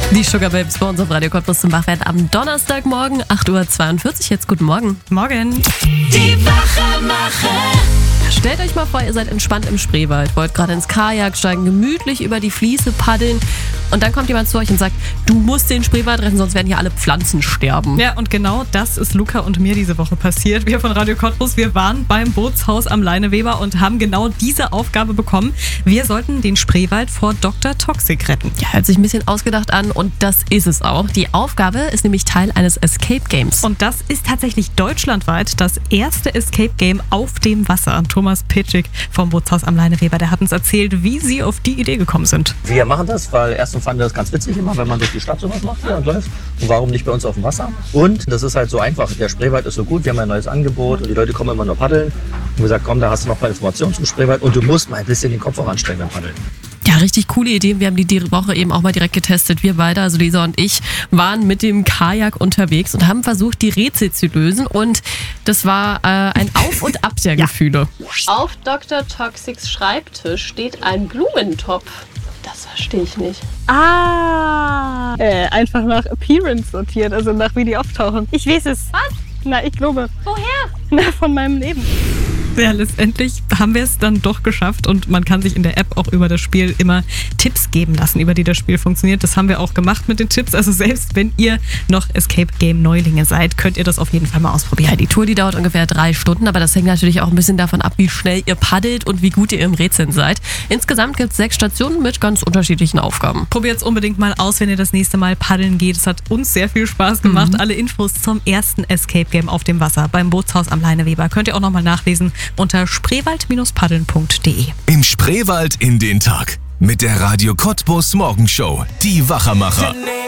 Die Sugar Babes bei uns auf Radio Cottbus zum Wachwerden am Donnerstagmorgen, 8:42 Uhr. Jetzt guten Morgen. Morgen. Die Wachemacher. Stellt euch mal vor, ihr seid entspannt im Spreewald, wollt gerade ins Kajak steigen, gemütlich über die Fliese paddeln und dann kommt jemand zu euch und sagt, du musst den Spreewald retten, sonst werden hier alle Pflanzen sterben. Ja, und genau das ist Luca und mir diese Woche passiert. Wir von Radio Cottbus, wir waren beim Bootshaus am Leineweber und haben genau diese Aufgabe bekommen. Wir sollten den Spreewald vor Dr. Toxic retten. Ja, hört sich ein bisschen ausgedacht an und das ist es auch. Die Aufgabe ist nämlich Teil eines Escape Games. Und das ist tatsächlich deutschlandweit das erste Escape Game auf dem Wasser. Thomas Pitschig vom Bootshaus am Leineweber, der hat uns erzählt, wie sie auf die Idee gekommen sind. Wir machen das, weil erstens fanden wir das ganz witzig immer, wenn man durch die Stadt sowas macht hier und läuft. Und warum nicht bei uns auf dem Wasser? Und das ist halt so einfach. Der Spreewald ist so gut, wir haben ein neues Angebot und die Leute kommen immer nur paddeln. Und wir gesagt, komm, da hast du noch ein paar Informationen zum Spreewald und du musst mal ein bisschen den Kopf auch anstrengen beim Paddeln. Ja, richtig coole Idee. Wir haben die Woche eben auch mal direkt getestet. Wir beide, also Lisa und ich, waren mit dem Kajak unterwegs und haben versucht, die Rätsel zu lösen. Und das war ein Auf und Ab der Gefühle. Auf Dr. Toxics Schreibtisch steht ein Blumentopf. Das verstehe ich nicht. Einfach nach Appearance sortiert, also nach wie die auftauchen. Ich weiß es. Was? Na, ich glaube. Woher? Na, von meinem Leben. Ja, letztendlich haben wir es dann doch geschafft und man kann sich in der App auch über das Spiel immer Tipps geben lassen, über die das Spiel funktioniert. Das haben wir auch gemacht mit den Tipps. Also selbst wenn ihr noch Escape Game Neulinge seid, könnt ihr das auf jeden Fall mal ausprobieren. Ja, die Tour, die dauert ungefähr 3 Stunden, aber das hängt natürlich auch ein bisschen davon ab, wie schnell ihr paddelt und wie gut ihr im Rätseln seid. Insgesamt gibt es 6 Stationen mit ganz unterschiedlichen Aufgaben. Probiert es unbedingt mal aus, wenn ihr das nächste Mal paddeln geht. Es hat uns sehr viel Spaß gemacht. Alle Infos zum ersten Escape Game auf dem Wasser beim Bootshaus am Leineweber könnt ihr auch nochmal nachlesen unter spreewald-paddeln.de. Im Spreewald in den Tag mit der Radio Cottbus Morgenshow. Die Wachemacher.